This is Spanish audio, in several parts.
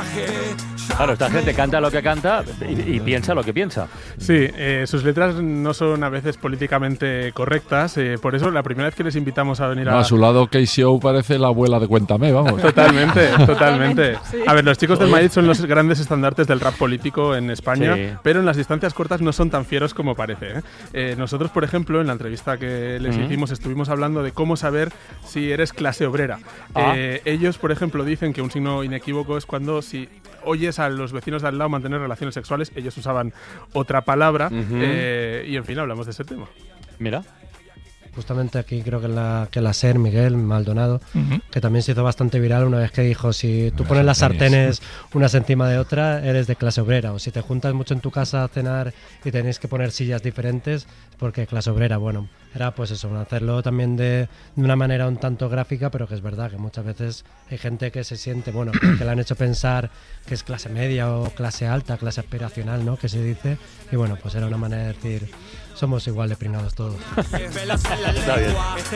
Claro, esta gente canta lo que canta y piensa lo que piensa. Sí, sus letras no son a veces políticamente correctas, por eso la primera vez que les invitamos a venir a su lado Casey O parece la abuela de Cuéntame, vamos. Totalmente. Sí. A ver, los Chicos del Maíz son los grandes estandartes del rap político en España, sí, pero en las distancias cortas no son tan fieros como parece. Nosotros, por ejemplo, en la entrevista que les hicimos, estuvimos hablando de cómo saber si eres clase obrera. Ellos, por ejemplo, dicen que un signo inequívoco es cuando si oyes a los vecinos de al lado mantener relaciones sexuales, ellos usaban otra palabra, y en fin, hablamos de ese tema. Mira. Justamente aquí creo que la SER, Miguel Maldonado, que también se hizo bastante viral una vez que dijo, si tú pones las sartenes unas encima de otra, eres de clase obrera, o si te juntas mucho en tu casa a cenar y tenéis que poner sillas diferentes, porque clase obrera, bueno, era pues eso, hacerlo también de una manera un tanto gráfica, pero que es verdad que muchas veces hay gente que se siente, bueno, que le han hecho pensar que es clase media o clase alta, clase aspiracional, ¿no?, que se dice, y bueno, pues era una manera de decir, somos igual de pringados todos. Está bien.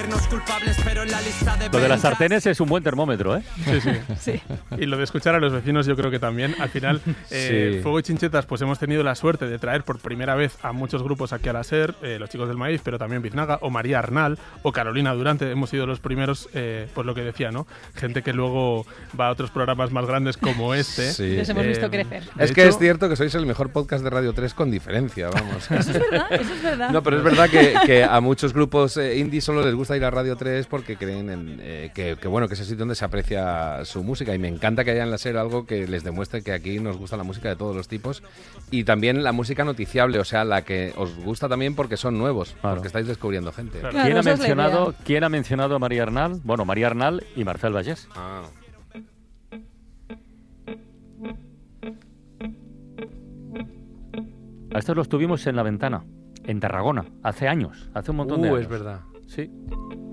Lo de las sartenes es un buen termómetro, ¿eh? Sí. Y lo de escuchar a los vecinos yo creo que también. Al final, Fuego y Chinchetas, pues hemos tenido la suerte de traer por primera vez a muchos grupos aquí a la SER, los Chicos del Maíz, pero también Biznaga, o María Arnal, o Carolina Durante. Hemos sido los primeros, pues lo que decía, ¿no? Gente que luego va a otros programas más grandes como este. Sí. Los hemos visto crecer. Es que es cierto que sois el mejor podcast de Radio 3 con diferencia, vamos. Eso es verdad. No, pero es verdad que a muchos grupos indie solo les gusta ir a Radio 3 porque creen que bueno, que es el sitio donde se aprecia su música, y me encanta que haya en la SER algo que les demuestre que aquí nos gusta la música de todos los tipos, y también la música noticiable, o sea, la que os gusta también porque son nuevos, porque estáis descubriendo gente. Claro. ¿Quién ha mencionado a María Arnal? Bueno, María Arnal y Marcel Vallés. A estos los tuvimos en La Ventana, en Tarragona, hace años, hace un montón de años. Es verdad. Sí.